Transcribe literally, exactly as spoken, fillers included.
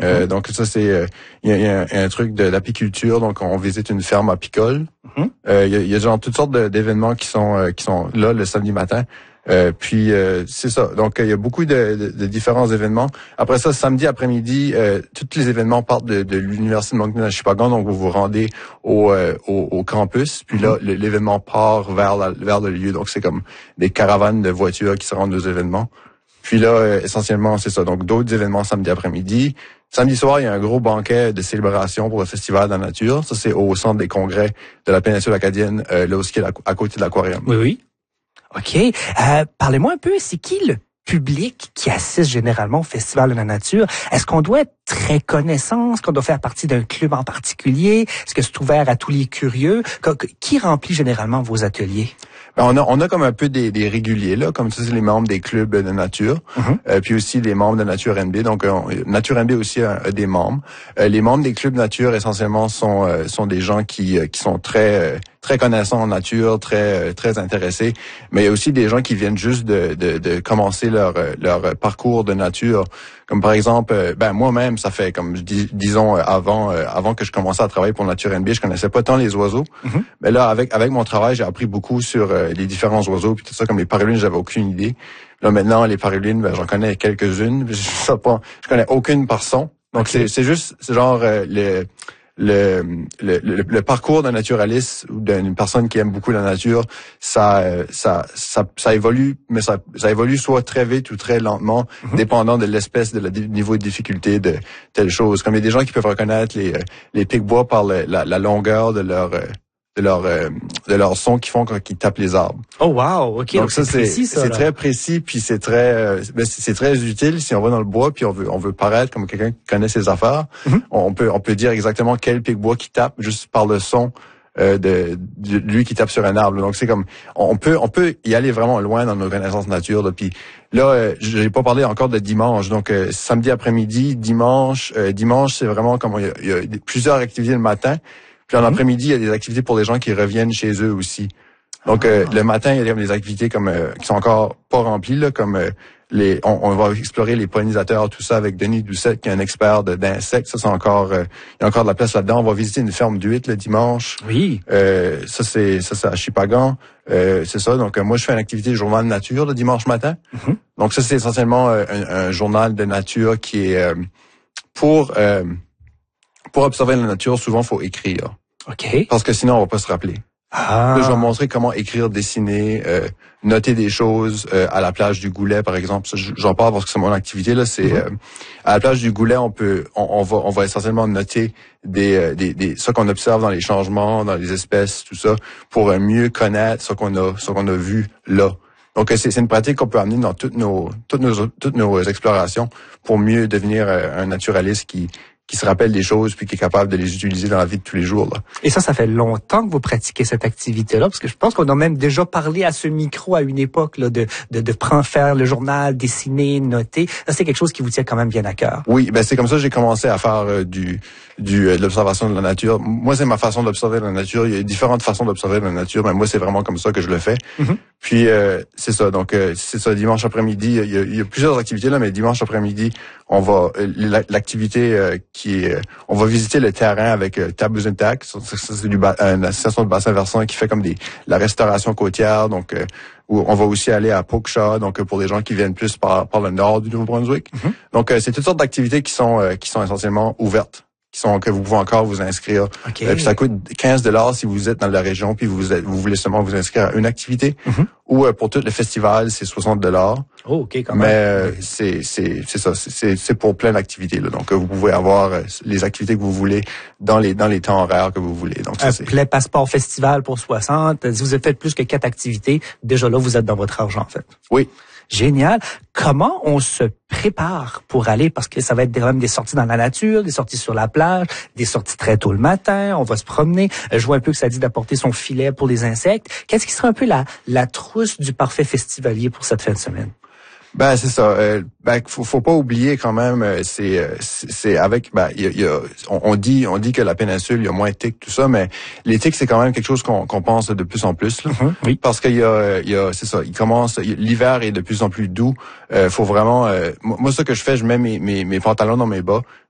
Euh, donc ça c'est il y a, y a un, un truc de l'apiculture, donc on visite une ferme apicole. Il mm-hmm. euh, y, a, y a genre toutes sortes de, d'événements qui sont euh, qui sont là le samedi matin. Euh, puis euh, c'est ça. Donc il y a beaucoup de, de, de différents événements. Après ça, samedi après-midi, euh, tous les événements partent de, de l'université de Moncton à Shippagan. Donc vous vous rendez au euh, au, au campus. Puis là, le, l'événement part vers la, vers le lieu. Donc c'est comme des caravanes de voitures qui se rendent aux événements. Puis là, euh, essentiellement, c'est ça. Donc d'autres événements samedi après-midi. Samedi soir, il y a un gros banquet de célébration pour le Festival de la nature. Ça, c'est au centre des congrès de la péninsule acadienne, euh, là où c'est à, à côté de l'aquarium. Oui, oui. OK. Euh, parlez-moi un peu, c'est qui le public qui assiste généralement au Festival de la nature? Est-ce qu'on doit être très connaissant? Est-ce qu'on doit faire partie d'un club en particulier? Est-ce que c'est ouvert à tous les curieux? Qui remplit généralement vos ateliers? Ben on a on a comme un peu des, des réguliers là, comme ça c'est les membres des clubs de nature, mm-hmm. euh, puis aussi les membres de Nature N B. Donc euh, Nature N B aussi a, a des membres. Euh, les membres des clubs nature essentiellement sont euh, sont des gens qui euh, qui sont très euh, très connaissants en nature, très très intéressés. Mais il y a aussi des gens qui viennent juste de de, de commencer leur leur parcours de nature. Comme par exemple, ben moi-même, ça fait comme dis, disons avant avant que je commençais à travailler pour Nature N B, je connaissais pas tant les oiseaux. Mm-hmm. Mais là, avec avec mon travail, j'ai appris beaucoup sur les différents oiseaux puis tout ça. Comme les parulines, j'avais aucune idée. Là maintenant, les parulines, ben, j'en connais quelques-unes. Je sais pas, je connais aucune par son. Donc okay. c'est c'est juste c'est genre euh, le Le, le, le, le parcours d'un naturaliste ou d'une personne qui aime beaucoup la nature, ça, ça, ça, ça évolue, mais ça, ça évolue soit très vite ou très lentement, mm-hmm. dépendant de l'espèce, de la niveau de difficulté de telle chose. Comme il y a des gens qui peuvent reconnaître les, les pics-bois par le, la, la longueur de leur, de leur, de leur son qu'ils font quand ils tapent les arbres. Oh wow, ok. Donc, donc ça c'est c'est précis, ça, c'est là. très précis puis c'est très euh, ben, c'est, c'est très utile si on va dans le bois puis on veut on veut paraître comme quelqu'un qui connaît ses affaires. Mm-hmm. On peut on peut dire exactement quel pic-bois qui tape juste par le son euh, de, de lui qui tape sur un arbre. Donc c'est comme on peut on peut y aller vraiment loin dans nos connaissances nature là. Puis là euh, j'ai pas parlé encore de dimanche. Donc euh, samedi après-midi, dimanche, euh, dimanche c'est vraiment comme il y a, il y a plusieurs activités le matin. Puis en mmh. après-midi, il y a des activités pour les gens qui reviennent chez eux aussi. Donc, euh, le matin, il y a des activités comme euh, qui sont encore pas remplies, là, comme euh, les, on, on va explorer les pollinisateurs, tout ça avec Denis Doucette, qui est un expert de, d'insectes. Ça, c'est encore, euh, il y a encore de la place là-dedans. On va visiter une ferme d'huîtres le dimanche. Oui. Euh, ça, c'est ça, c'est à Shippagan. Euh, c'est ça. Donc, euh, moi, je fais une activité journal de nature le dimanche matin. Mmh. Donc, ça, c'est essentiellement euh, un, un journal de nature qui est euh, pour euh, pour observer la nature. Souvent, faut écrire. OK. Parce que sinon, on va pas se rappeler. Ah. Là, je vais montrer comment écrire, dessiner, euh, noter des choses euh, à la plage du Goulet, par exemple. Ça, j'en parle parce que c'est mon activité là. C'est mm-hmm. euh, à la plage du Goulet, on peut, on, on va, on va essentiellement noter des, euh, des, des, ce qu'on observe dans les changements, dans les espèces, tout ça, pour euh, mieux connaître ce qu'on a, ce qu'on a vu là. Donc, c'est, c'est une pratique qu'on peut amener dans toutes nos, toutes nos, toutes nos explorations pour mieux devenir euh, un naturaliste qui qui se rappelle des choses puis qui est capable de les utiliser dans la vie de tous les jours, là. Et ça, ça fait longtemps que vous pratiquez cette activité-là, parce que je pense qu'on a même déjà parlé à ce micro à une époque là, de, de, de prendre, faire le journal, dessiner, noter. Ça, c'est quelque chose qui vous tient quand même bien à cœur. Oui, ben c'est comme ça que j'ai commencé à faire euh, du, du euh, de l'observation de la nature. Moi, c'est ma façon d'observer la nature. Il y a différentes façons d'observer la nature, mais moi, c'est vraiment comme ça que je le fais. Mm-hmm. Puis, euh, c'est ça. Donc, euh, c'est ça, dimanche après-midi, il y a, il y a plusieurs activités, là, mais dimanche après-midi, on va, euh, l'activité euh, qui est, on va visiter le terrain avec euh, Tabuzintac. Ça, c'est du ba- une association de bassin versant qui fait comme des, la restauration côtière. Donc, euh, où on va aussi aller à Pokeshaw, donc euh, pour les gens qui viennent plus par, par le nord du Nouveau-Brunswick. Mm-hmm. Donc, euh, c'est toutes sortes d'activités qui sont, euh, qui sont essentiellement ouvertes, qui sont que vous pouvez encore vous inscrire. Okay. Euh, puis ça coûte quinze dollars si vous êtes dans la région puis vous êtes, vous voulez seulement vous inscrire à une activité. Mm-hmm. Ou euh, pour tout le festival, c'est soixante dollars. Oh, OK, quand même. Mais euh, okay. c'est c'est c'est ça, c'est c'est pour plein d'activités là. Donc euh, vous pouvez avoir euh, les activités que vous voulez dans les dans les temps horaires que vous voulez. Donc ça, un c'est plein passeport festival pour soixante. Si vous avez fait plus que quatre activités, déjà là vous êtes dans votre argent en fait. Oui. Génial. Comment on se prépare pour aller, parce que ça va être même des sorties dans la nature, des sorties sur la plage, des sorties très tôt le matin, on va se promener. Je vois un peu que ça dit d'apporter son filet pour les insectes. Qu'est-ce qui sera un peu la, la trousse du parfait festivalier pour cette fin de semaine? Ben c'est ça. Euh, ben faut, faut pas oublier quand même. C'est c'est, c'est avec. Ben il y a, y a on, on dit on dit que la péninsule il y a moins de tiques tout ça, mais les tiques c'est quand même quelque chose qu'on, qu'on pense de plus en plus là. Mm-hmm, oui. Parce qu'il y a il y a c'est ça. Il commence l'hiver est de plus en plus doux. Euh, faut vraiment. Euh, moi ce que je fais, je mets mes mes, mes pantalons dans mes bas.